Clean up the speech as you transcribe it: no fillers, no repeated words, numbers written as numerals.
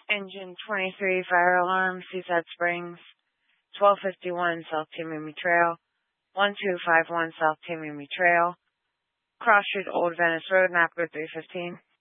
Engine 23, fire alarm, Seaside Springs, 1251 South Tamimi Trail, 1251 South Tamimi Trail, Cross Street, Old Venice Road, Napper 315.